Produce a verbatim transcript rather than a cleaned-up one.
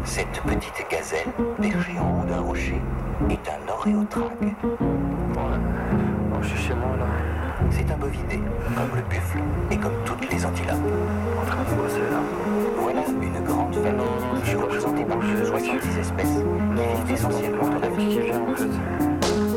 Cette petite gazelle, perchée en haut d'un rocher, est un oréotrague. Bon, je suis chez moi là. C'est un bovidé, comme le buffle et comme